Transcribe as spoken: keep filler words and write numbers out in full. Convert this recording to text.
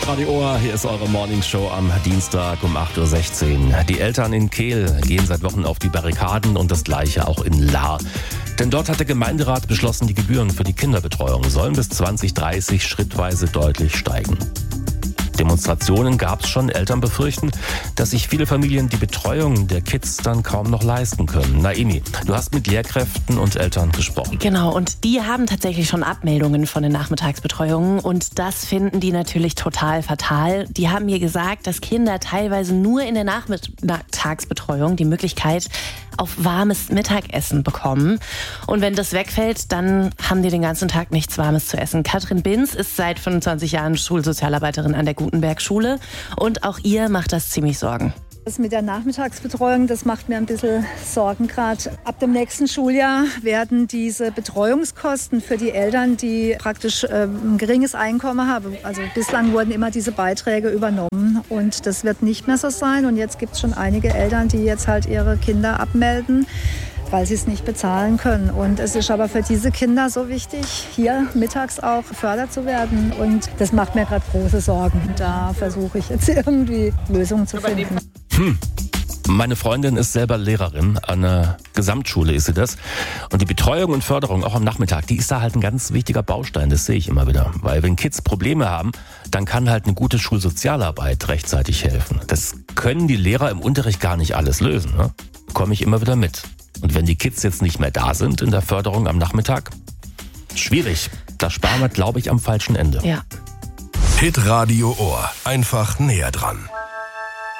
Radio Ohr, hier ist eure Morningshow am Dienstag um acht Uhr sechzehn. Die Eltern in Kehl gehen seit Wochen auf die Barrikaden und das Gleiche auch in Lahr. Denn dort hat der Gemeinderat beschlossen, die Gebühren für die Kinderbetreuung sollen bis zwanzig dreißig schrittweise deutlich steigen. Demonstrationen gab es schon. Eltern befürchten, dass sich viele Familien die Betreuung der Kids dann kaum noch leisten können. Naimi, du hast mit Lehrkräften und Eltern gesprochen. Genau, und die haben tatsächlich schon Abmeldungen von den Nachmittagsbetreuungen und das finden die natürlich total fatal. Die haben mir gesagt, dass Kinder teilweise nur in der Nachmittagsbetreuung die Möglichkeit auf warmes Mittagessen bekommen. Und wenn das wegfällt, dann haben die den ganzen Tag nichts Warmes zu essen. Katrin Binz ist seit fünfundzwanzig Jahren Schulsozialarbeiterin an der Gutenberg-Schule und auch ihr macht das ziemlich Sorgen. Das mit der Nachmittagsbetreuung, das macht mir ein bisschen Sorgen gerade. Ab dem nächsten Schuljahr werden diese Betreuungskosten für die Eltern, die praktisch äh, ein geringes Einkommen haben, also bislang wurden immer diese Beiträge übernommen und das wird nicht mehr so sein. Und jetzt gibt es schon einige Eltern, die jetzt halt ihre Kinder abmelden, weil sie es nicht bezahlen können. Und es ist aber für diese Kinder so wichtig, hier mittags auch gefördert zu werden. Und das macht mir gerade große Sorgen. Da versuche ich jetzt irgendwie Lösungen zu finden. Hm. Meine Freundin ist selber Lehrerin, an einer Gesamtschule ist sie das. Und die Betreuung und Förderung, auch am Nachmittag, die ist da halt ein ganz wichtiger Baustein, das sehe ich immer wieder. Weil wenn Kids Probleme haben, dann kann halt eine gute Schulsozialarbeit rechtzeitig helfen. Das können die Lehrer im Unterricht gar nicht alles lösen, ne? Komme ich immer wieder mit. Und wenn die Kids jetzt nicht mehr da sind in der Förderung am Nachmittag, schwierig. Da sparen wir, glaube ich, am falschen Ende. Ja. Hit Radio Ohr. Einfach näher dran.